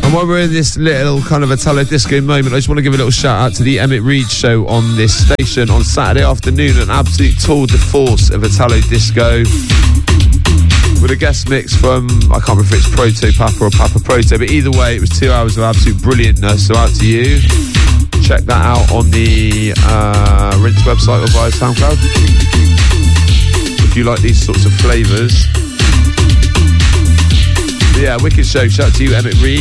And while we're in this little kind of Italo disco moment, I just want to give a little shout out to the Emmett Reed show on this station on Saturday afternoon, an absolute tour de force of Italo disco with a guest mix from, I can't remember if it's Proto Papa or Papa Proto, but either way it was 2 hours of absolute brilliantness, so out to you. Check that out on the Rinse website or via SoundCloud if you like these sorts of flavours. But yeah, wicked show. Shout out to you, Emmett Reed.